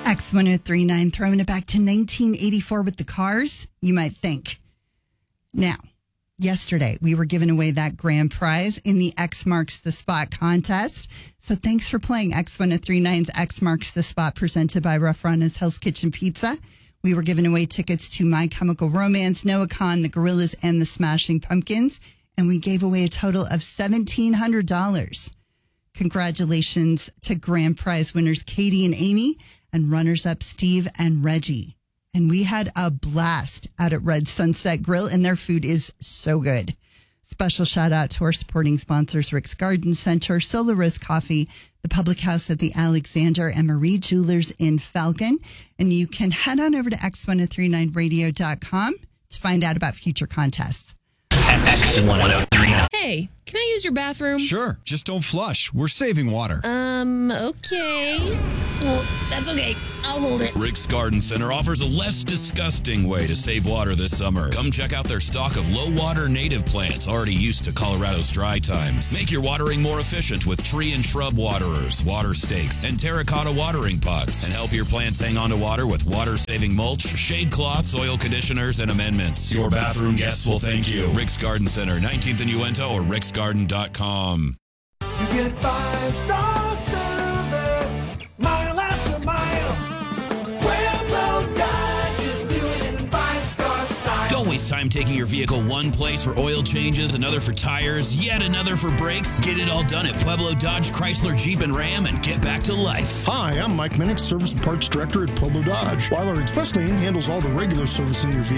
X1039 throwing it back to 1984 with the cars, you might think. Now, yesterday, we were giving away that grand prize in the X Marks the Spot contest. So thanks for playing X1039's X Marks the Spot presented by Rough Ronna's Hell's Kitchen Pizza. We were giving away tickets to My Chemical Romance, Noah Kahan, the Gorillaz, and the Smashing Pumpkins. And we gave away a total of $1,700. Congratulations to grand prize winners Katie and Amy and runners-up Steve and Reggie. And we had a blast out at Red Sunset Grill, and their food is so good. Special shout out to our supporting sponsors, Rick's Garden Center, Solar Roast Coffee, the Public House at the Alexander, and Marie Jewelers in Falcon. And you can head on over to x1039radio.com to find out about future contests. X1039. Hey, can I use your bathroom? Sure, just don't flush. We're saving water. Okay. Well, that's okay. I'll hold it. Rick's Garden Center offers a less disgusting way to save water this summer. Come check out their stock of low-water native plants already used to Colorado's dry times. Make your watering more efficient with tree and shrub waterers, water stakes, and terracotta watering pots. And help your plants hang on to water with water-saving mulch, shade cloths, soil conditioners, and amendments. Your bathroom guests will thank you. Rick's Garden Center, 19th and Uinta, or ricksgarden.com. You get 5-star service, mile after mile. Pueblo Dodge is doing it in 5-star style. Don't waste time taking your vehicle one place for oil changes, another for tires, yet another for brakes. Get it all done at Pueblo Dodge, Chrysler, Jeep, and Ram, and get back to life. Hi, I'm Mike Minnick, Service and Parts Director at Pueblo Dodge. While our Express Lane handles all the regular service in your vehicle,